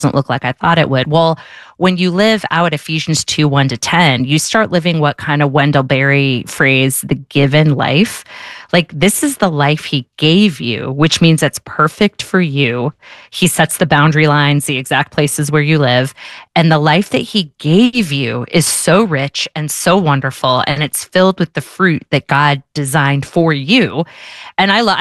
look like I thought it would. Well, when you live out Ephesians 2 1 to 10, you start living what kind of Wendell Berry phrase, the given life. Like, this is the life he gave you, which means it's perfect for you. He sets the boundary lines, the exact places where you live. And the life that he gave you is so rich and so wonderful. And it's filled with the fruit that God designed for you. And